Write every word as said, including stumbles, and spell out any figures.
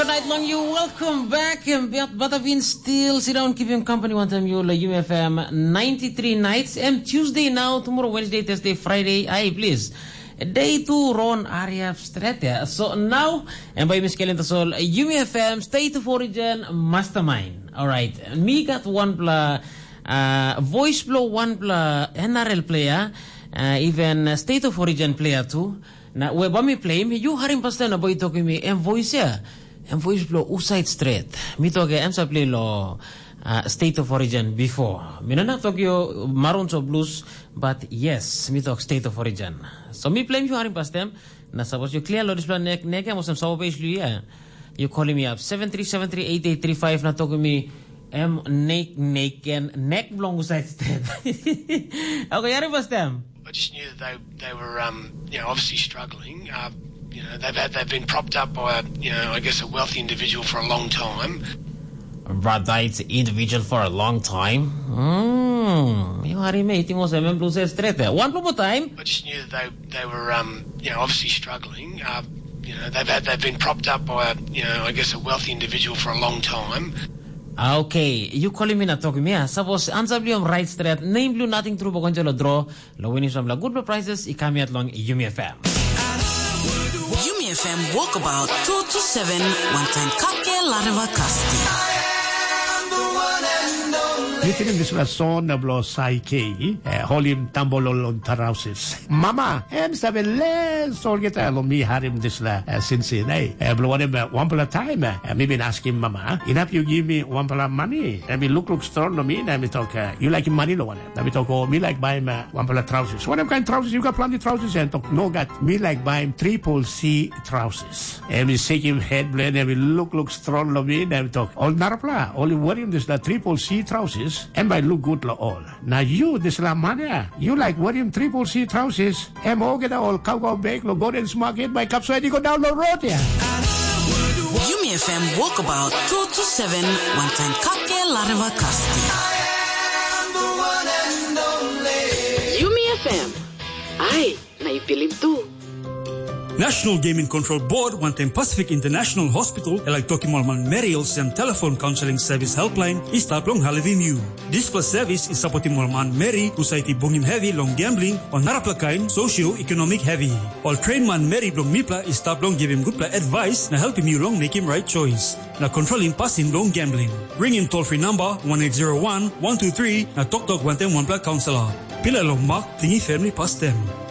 Good night long you. Welcome back. Batavin still sit down, keep him company one time you la U F M ninety-three nights. And Tuesday now, tomorrow Wednesday, Thursday, Friday. Aye, please. Day two Ron Arya Strat. Yeah. So now, and by Miss Kelly Tasol, U F M State of Origin Mastermind. Alright. Me got one pla uh voice blow one pla N R L player, uh, even uh, State of Origin player too. Na we ba mi play me you harim pasta na boy talking me and voice ya. And voice blow uside straight. Me talk em sa play lo uh, State of Origin before. Me na talk yo Maroons or Blues, but yes, me talk State of Origin. So me play me you harim pasta na suppose you clear lo display neck neck mo sam sa page lu ya. You calling me up seven three seven three eight eight three five na talk me em neck neck and neck blong uside straight. Okay, harim pasta. I just knew that they they were um you know obviously struggling. Uh, you know they've had they've been propped up by a, you know I guess a wealthy individual for a long time. But that's individual for a long time. Hmm. You are making us em blue straight. One more time. I just knew that they they were um you know obviously struggling. Uh, you know they've had they've been propped up by a, you know I guess a wealthy individual for a long time. Okay, you calling me na talking me. Suppose answer blue right straight. Name blue nothing true but lo draw. Lo winning some la good prizes. I come at long U M F M. U M F M Walkabout two two seven one time Kake Larva Casti. Nitirin disla son na blo saiki, holim tambololon tarausis. Mama, em sabi le solgeta lo mi harim disla sinsin eh. Blo wanem one pala time. Me been asking mama, enough you give me one pala money. And me look look strong to me. And me talk, you like money lo wanem. And me talk, oh me like buy one pala trousers. What kind of trousers? You got plenty trousers and talk no got me like buy triple C trousers. And me shake him head blend and me look look strong to me. And me talk, all narapla, only wearing this la triple C trousers. And by look good la all. Now you, this la mania, you like wearing triple C trousers. And mo get all cow bake lo go and smoke it by cup so you go down the road yeah. U M F M Walkabout two two seven one time Kake Larva Casti. U M F M. Ay, naipilim tu. National Gaming Control Board one time Pacific International Hospital elak toki malman Merrill sem telephone counseling service helpline is taplong halivim you. This plus service is supporting malman Mary usai ti bongim heavy long gambling on naraplakain socio-economic heavy. All train man Mary blong mipla is taplong give him good pla advice na help him you long make him right choice. Na control him passing long gambling. Ring him toll free number one eight zero one one two three na tok tok one time one pla counselor. Pila long mark tingi family pass them.